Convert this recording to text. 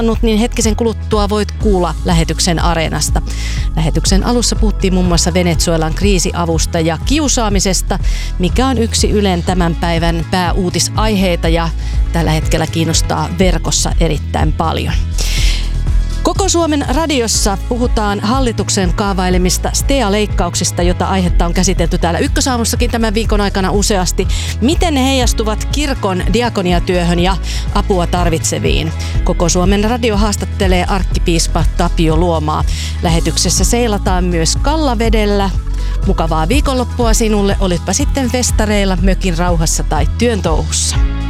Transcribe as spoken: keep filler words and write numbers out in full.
niin hetkisen kuluttua voit kuulla lähetyksen Areenasta. Lähetyksen alussa puhuttiin muun muassa Venezuelan kriisiavusta ja kiusaamisesta, mikä on yksi Ylen tämän päivän pääuutisaiheita ja tällä hetkellä kiinnostaa verkossa erittäin paljon. Koko Suomen radiossa puhutaan hallituksen kaavailemista S T E A-leikkauksista, jota aihetta on käsitelty täällä Ykkösaamussakin tämän viikon aikana useasti. Miten ne heijastuvat kirkon diakoniatyöhön ja apua tarvitseviin? Koko Suomen radio haastattelee arkkipiispa Tapio Luomaa. Lähetyksessä seilataan myös Kallavedellä. Mukavaa viikonloppua sinulle, olitpa sitten festareilla, mökin rauhassa tai työn touhussa.